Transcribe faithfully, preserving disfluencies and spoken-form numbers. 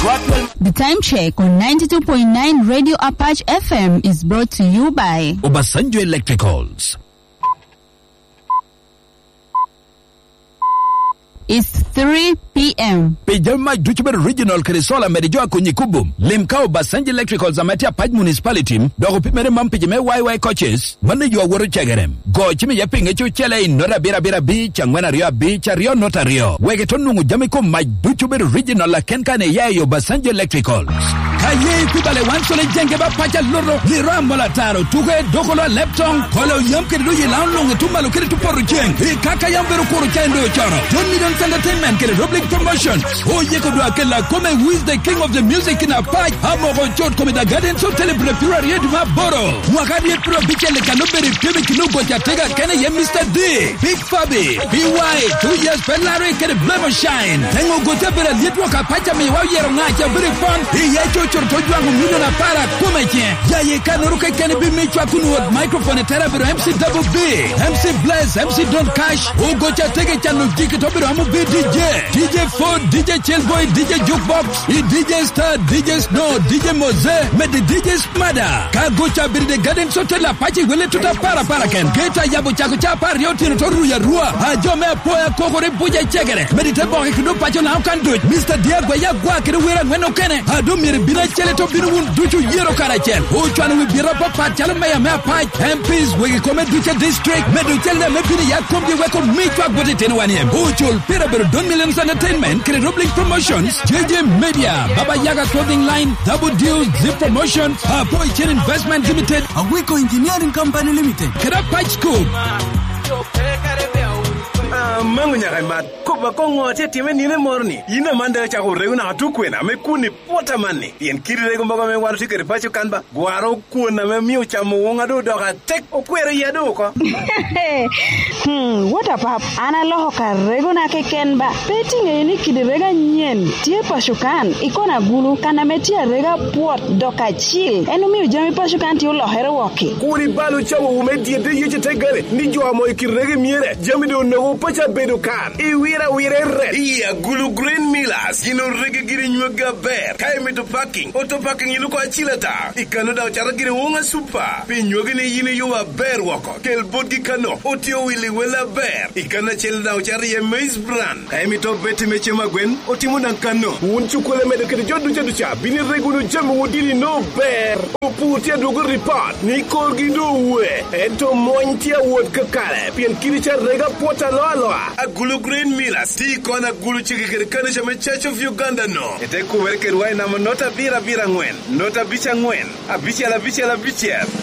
The time check on ninety-two point nine Radio Apache F M is brought to you by Obasanjo Electricals. It's three p.m. Pejama Duchber Regional Kerisola Medijoa Kunyikubum. Limkao Obasanjo Electricals Amatia Paj Municipality. Dogo Pimere Mampijame Y Y coaches. Mane yo woro chagerem. Go chimi yaping echo chele in Nora Bira Bira Beach and Wena Rio Beach Rio Nota Rio. Wegetonungu Jamiko Maj Duchber Regional La Kenkane Yayo Obasanjo Electricals. Kaye kubale wansole jengeba pacha loro lira molataro tuge dokolo leptong kolo yamke duye launong tumalo kiri tuporu jeng e kaka yambero koro kendo choro John Million Entertainment kiri public promotion o yeko do akela come who is the king of the music in a page amogo chot come the garden so celebrate purari eduma boro wakadi pro bichele kanoberi pibi kinugo chatega kene ye Mister D Big Fabi B Y two years penare kiri blemo shine tengo gotebere litwoka pacha me wa yero ngacha very fun e yecho chortojwangu miliona para kumeche yaye kanuruka kene bi michwa kunu microphone terabiro M C Double B M C Bless M C Don't Cash ugo chatege chanu jiki tobiro amu B D J D J Ford D J Chillboy D J Jukebox e D J Star D J Snow D J Moze med D J Smada kago chabiri de garden hotel Apache wele tuta para para ken geta yabo chako chapa riotino toru ya rua ajome poya kokore buja chegere medite boke kudo pacho na kan do Mister Diego ya gwa kire wera ngeno kene adu mire bina chele to binu wun duchu yero kara chen o chwana we bira papa chale maya me pa M Ps we come duchu district medu chele me bini ya kombi we ko mitwa gode tene wani em o chul pira bero Don Million Entertainment kire public promotions J J Media Baba Yaga Clothing Line Double Deals Zip Promotions Boy Chain Investment Limited Awiko Engineering Company Limited Kira Patch Scoop mangu nyaka mat kuba kongo te time nine morni ina manda cha ko reuna tukwena me kuni pota manni yen kirire go mbago me waru tikere pacho kanba gwaro kuona me miu chamo wonga do doka tek okwere yedo ko hmm what up ana loho ka regona ke kenba peti ngeni kidirega nyen tie pashukan ikona gulu kana metia rega pot doka chill enu miu jami pashukan ti lo hero woki kuri balu chamo umedie de yeje tegare ni jo amo ikirege miere jami do no pacha bedo kan i wira wira red iya gulu green millers ino rege giri nyuga ber kai meto parking auto parking iluko achilata ikano da chara giri wonga super pi nyuga ni yine yuwa ber wako kel bodi kano otio wili wela ber ikana chel da chara ye maize brand kai meto beti meche magwen otimo dan kano unchu kole medo kede jodu jodu cha bini regunu jamu wudili no ber oputia dogo report ni kolgi do we eto montia wod kakale pien kiri cha rega pota lo a gulu green millers ti kona gulu chikikere kanisha me Church of Uganda no ete kuwereke ruai na nota bira bira ngwen nota bicha ngwen a bicha la bicha la bicha